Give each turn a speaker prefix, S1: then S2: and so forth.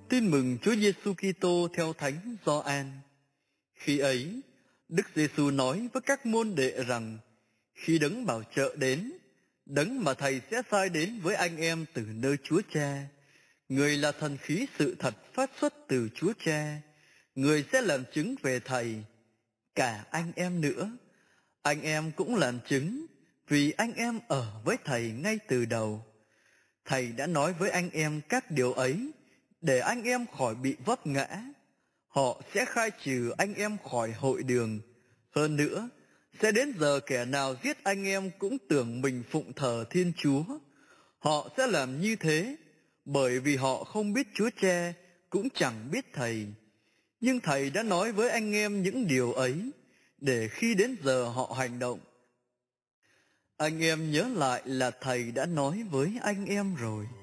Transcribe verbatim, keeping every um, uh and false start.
S1: Tin mừng Chúa Giêsu Kitô theo Thánh Gioan. Khi ấy, Đức Giêsu nói với các môn đệ rằng: khi Đấng Bảo Trợ đến, Đấng mà Thầy sẽ sai đến với anh em từ nơi Chúa Cha, người là thần khí sự thật phát xuất từ Chúa Cha, người sẽ làm chứng về Thầy. Cả anh em nữa, anh em cũng làm chứng, vì anh em ở với Thầy ngay từ đầu. Thầy đã nói với anh em các điều ấy để anh em khỏi bị vấp ngã. Họ sẽ khai trừ anh em khỏi hội đường. Hơn nữa, sẽ đến giờ kẻ nào giết anh em cũng tưởng mình phụng thờ Thiên Chúa. Họ sẽ làm như thế bởi vì họ không biết Chúa Cha, cũng chẳng biết Thầy. Nhưng Thầy đã nói với anh em những điều ấy để khi đến giờ họ hành động. Anh em nhớ lại là Thầy đã nói với anh em rồi.